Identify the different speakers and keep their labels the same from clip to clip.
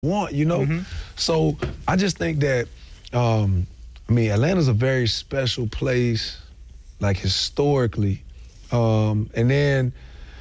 Speaker 1: want, you know? So I just think that, Atlanta's a very special place, like historically. And then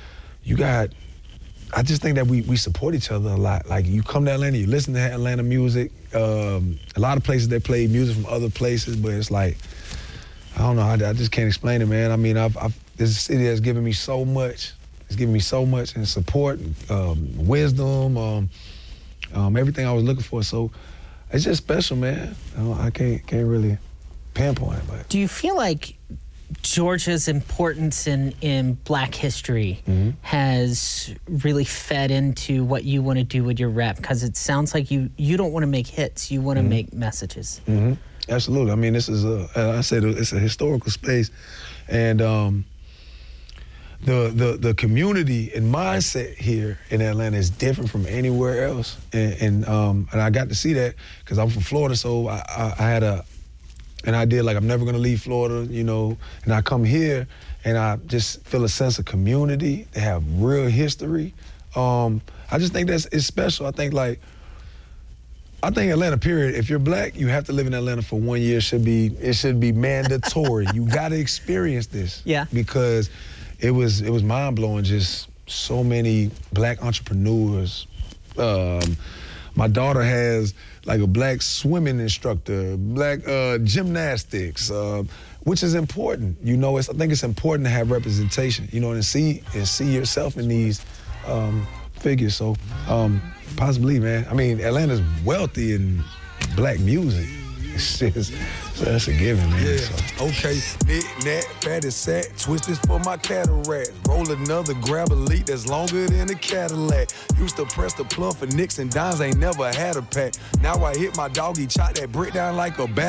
Speaker 1: I just think that we support each other a lot. Like, you come to Atlanta, you listen to Atlanta music. A lot of places they play music from other places, but it's like, I don't know, I just can't explain it, man. I mean, this city has given me so much. It's given me so much in support, wisdom, everything I was looking for. So it's just special, man. I can't really pinpoint, but.
Speaker 2: Do you feel like Georgia's importance in Black history has really fed into what you want to do with your rap? Because it sounds like you don't want to make hits, you want to make messages.
Speaker 1: Absolutely. I mean, this is it's a historical space, and the community and mindset here in Atlanta is different from anywhere else, and I got to see that because I'm from Florida, so I had an idea like I'm never gonna leave Florida, you know, and I come here and I just feel a sense of community. They have real history. I just think it's special. I think Atlanta, period, if you're Black, you have to live in Atlanta for 1 year. It should be mandatory. You gotta experience this.
Speaker 2: Yeah.
Speaker 1: Because it was mind-blowing, just so many Black entrepreneurs. My daughter has like a Black swimming instructor, Black gymnastics, which is important. You know, I think it's important to have representation, you know, and see yourself in these figures. So possibly, man. I mean, Atlanta's wealthy in Black music. So that's a given, man.
Speaker 3: Yeah.
Speaker 1: So.
Speaker 3: Okay, knick-knack, fatty sack, twist this for my cataract. Roll another, grab a leak that's longer than a Cadillac. Used to press the plug for nicks and dimes, ain't never had a pack. Now I hit my doggy, chop that brick down like a bat.